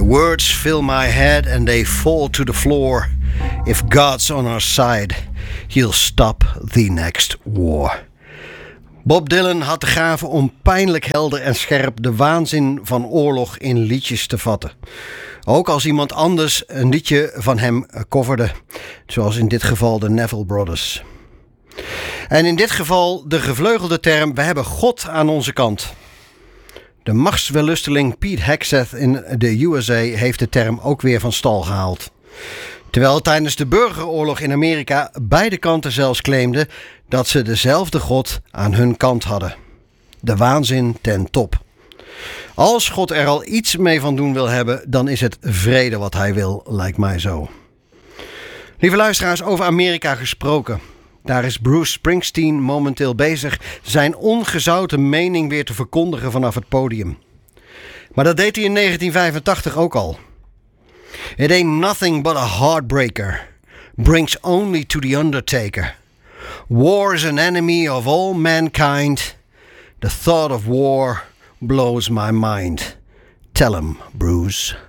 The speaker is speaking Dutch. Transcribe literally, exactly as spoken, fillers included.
words fill my head and they fall to the floor. If God's on our side, he'll stop the next war. Bob Dylan had de gave om pijnlijk helder en scherp de waanzin van oorlog in liedjes te vatten. Ook als iemand anders een liedje van hem coverde, zoals in dit geval de Neville Brothers. En in dit geval de gevleugelde term: we hebben God aan onze kant. De machtswellusteling Pete Hegseth in de U S A heeft de term ook weer van stal gehaald. Terwijl tijdens de burgeroorlog in Amerika beide kanten zelfs claimden dat ze dezelfde God aan hun kant hadden. De waanzin ten top. Als God er al iets mee van doen wil hebben, dan is het vrede wat hij wil, lijkt mij zo. Lieve luisteraars, over Amerika gesproken. Daar is Bruce Springsteen momenteel bezig zijn ongezouten mening weer te verkondigen vanaf het podium. Maar dat deed hij in negentien vijfentachtig ook al. It ain't nothing but a heartbreaker, brings only to the undertaker. War is an enemy of all mankind. The thought of war blows my mind. Tell him, Bruce.